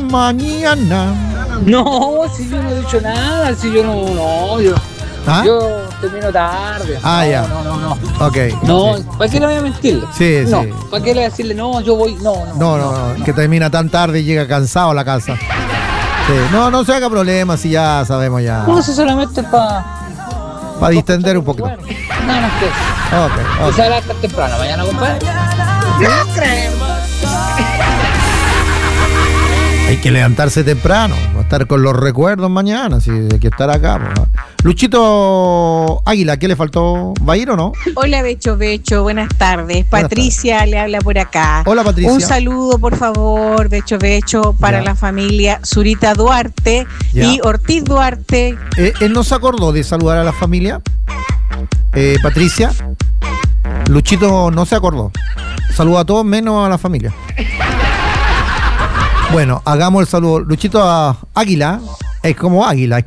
mañana. No, si yo no he dicho nada, si yo no, yo termino tarde. Ya. No. Ok. No, sí. ¿Para qué le voy a mentirle? Sí, no, sí. ¿para qué le voy a decirle, no, yo voy? No. Que termina tan tarde y llega cansado a la casa. Sí. No se haga problema si ya sabemos ya. No, si solamente para distender un poquito. Bueno, nada más que eso. Ok. ¿Y se va a estar temprano mañana, compadre? No creemos. Hay que levantarse temprano, va a estar con los recuerdos mañana, si hay que estar acá. Pues. Luchito Águila, ¿qué le faltó? ¿Va a ir o no? Hola, Becho, buenas tardes. Patricia le habla por acá. Hola, Patricia. Un saludo, por favor, Becho, para la familia Zurita Duarte y Ortiz Duarte. ¿Él no se acordó de saludar a la familia? Patricia. Luchito no se acordó. Saluda a todos menos a la familia. Bueno, hagamos el saludo. Luchito a Águila. Es como águila.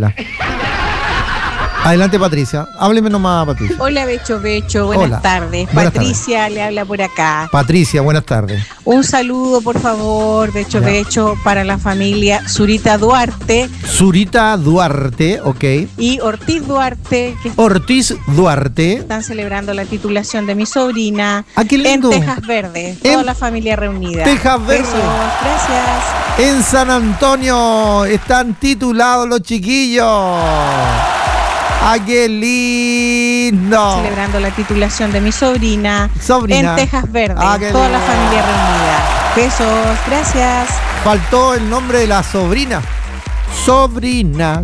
Adelante, Patricia. Hábleme nomás, Patricia. Hola, Becho, buenas tardes. Patricia le habla por acá. Patricia, buenas tardes. Un saludo, por favor, Becho, para la familia Zurita Duarte. Zurita Duarte, ok. Y Ortiz Duarte. Ortiz Duarte. Están celebrando la titulación de mi sobrina. Qué lindo. En Tejas Verde. Toda la familia reunida. Tejas Verde. Besos, gracias. En San Antonio están titulados los chiquillos. ¡Qué lindo! Celebrando la titulación de mi sobrina. En Tejas Verde. Toda la familia reunida. Besos, gracias. Faltó el nombre de la sobrina. Sobrina.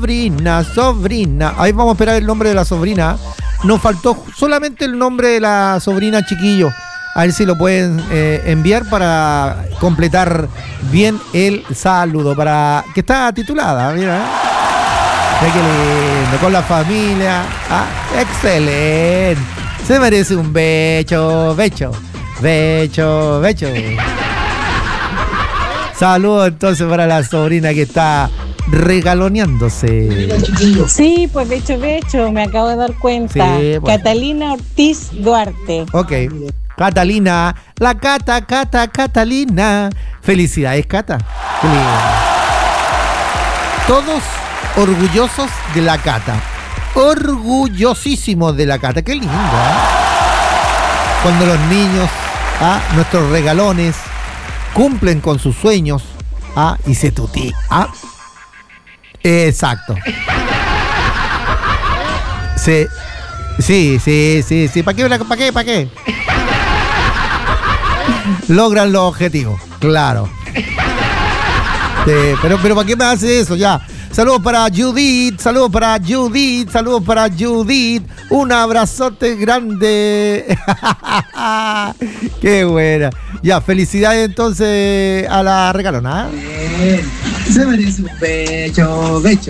Ahí vamos a esperar el nombre de la sobrina. Nos faltó solamente el nombre de la sobrina, chiquillo. A ver si lo pueden enviar para completar bien el saludo. Para que está titulada, mira. Qué lindo, con la familia. Excelente. Se merece un becho. Saludos entonces para la sobrina que está regaloneándose. Sí, pues Becho, me acabo de dar cuenta. Sí, bueno. Catalina Ortiz Duarte. Ok. Catalina, la Catalina. Felicidades, Cata. Qué lindo. Todos orgullosos de la Cata. Orgullosísimos de la Cata. Qué lindo, Cuando los niños, nuestros regalones, cumplen con sus sueños, y se tutí. Exacto. Sí. ¿Para qué? Logran los objetivos. Claro. Pero ¿para qué me hace eso? Ya. Saludos para Judith. Un abrazote grande. Qué buena. Ya, felicidades entonces a la regalona. Se merece un becho.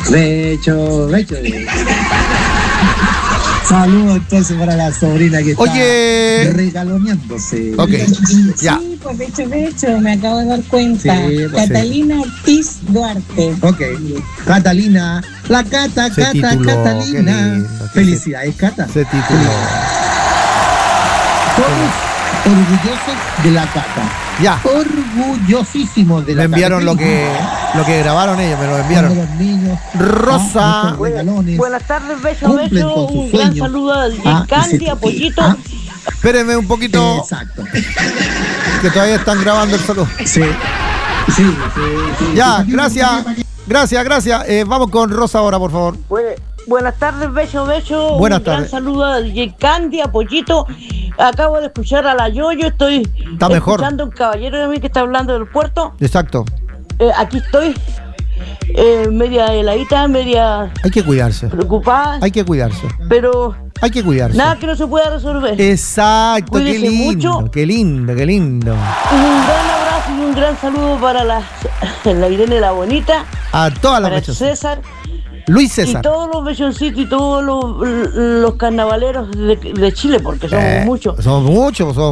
Saludos entonces para la sobrina que está regaloneándose. Ok, ya. Sí, pues Becho, me acabo de dar cuenta. Sí, Catalina Ortiz Duarte. Ok, Catalina, la Catalina. Felicidades, Cata. Se tituló. Todos orgullosos de la Cata. Ya. Orgullosísimos de la Cata. Me enviaron lo que grabaron ellos, me lo enviaron. Los niños, Rosa. Buenas tardes, Becho. Un gran saludo a Candy, a Pollito. Espérenme un poquito. Exacto. Que todavía están grabando el saludo. Sí. Ya, gracias. Vamos con Rosa ahora, por favor. Buenas tardes, Becho. Buenas tardes. Gran saludo a DJ Candy, a Pollito. Acabo de escuchar a la Yoyo, estoy escuchando un caballero de mí que está hablando del puerto. Exacto. Aquí estoy, media heladita, media... Hay que cuidarse. Preocupada. Hay que cuidarse. Pero... Hay que cuidarse. Nada que no se pueda resolver. Exacto, Cuídese qué lindo, mucho. Qué lindo. Un gran abrazo y un gran saludo para la Irene la Bonita. A todas las bechos. César. Luis César. Y todos los bechoncitos y todos los carnavaleros de Chile, porque somos muchos. Somos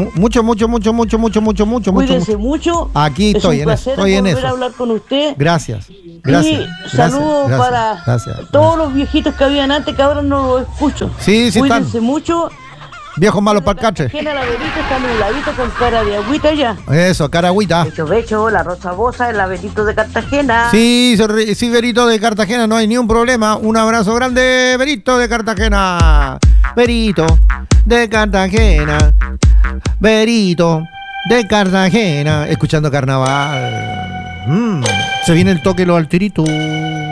muchos. Cuídense mucho. Aquí estoy en eso. Estoy en eso. Hablar con usted. Gracias. Y saludos para todos los viejitos que habían antes, que ahora no los escucho. Sí, Cuídense mucho. Viejos malos para el catre. Tiene la Berito, está nubladito con cara de agüita ya. Eso, cara agüita. Becho, la Rosa Bosa, el Berito de Cartagena. Sí, Berito de Cartagena, no hay ni un problema. Un abrazo grande, Berito de Cartagena. Berito de Cartagena. Berito de Cartagena. Escuchando carnaval. Se viene el toque los alteritos.